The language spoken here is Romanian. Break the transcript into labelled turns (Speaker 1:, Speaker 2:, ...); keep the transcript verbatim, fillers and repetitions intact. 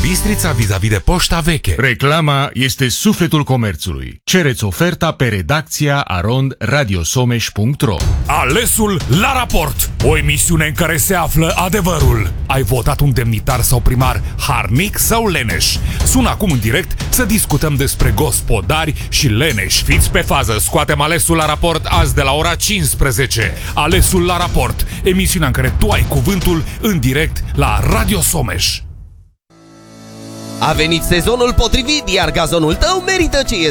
Speaker 1: Bistrița vis-a-vis de Poșta Veche.
Speaker 2: Reclama este sufletul comerțului. Cereți oferta pe redacția arond radiosomeș punct ro.
Speaker 1: Alesul la raport. O emisiune în care se află adevărul. Ai votat un demnitar sau primar harnic sau leneș? Sună acum în direct să discutăm despre gospodari și leneși. Fiți pe fază, scoatem Alesul la raport azi de la ora cincisprezece. Alesul la raport, emisiunea în care tu ai cuvântul în direct la Radio Someș.
Speaker 3: A venit sezonul potrivit, iar gazonul tău merită ce este